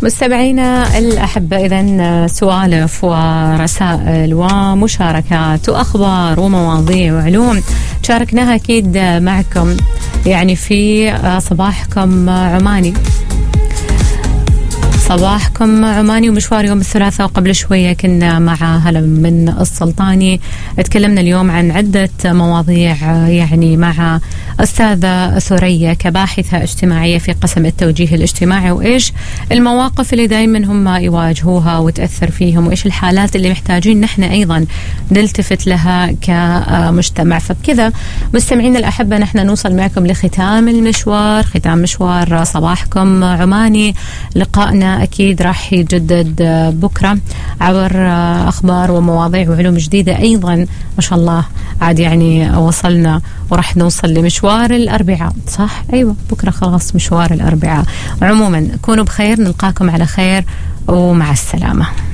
مستمعينا الأحبة، إذن سوالف ورسائل ومشاركات وأخبار ومواضيع وعلوم شاركناها أكيد معكم يعني في صباحكم عماني. صباحكم عماني ومشوار يوم الثلاثاء. وقبل شوية كنا مع هلا من السلطاني، تكلمنا اليوم عن عدة مواضيع يعني مع أستاذة ثريا كباحثة اجتماعية في قسم التوجيه الاجتماعي، وإيش المواقف اللي دايما هم يواجهوها وتأثر فيهم، وإيش الحالات اللي محتاجين نحن أيضا نلتفت لها كمجتمع. فبكذا مستمعين الأحبة نحن نوصل معكم لختام المشوار، ختام مشوار صباحكم عماني. لقائنا أكيد راح يجدد بكرة عبر أخبار ومواضيع وعلوم جديدة. أيضا ما شاء الله عاد يعني وصلنا وراح نوصل لمشوار الأربعاء، صح؟ أيوة بكرة خلاص مشوار الأربعاء. عموما كونوا بخير، نلقاكم على خير ومع السلامة.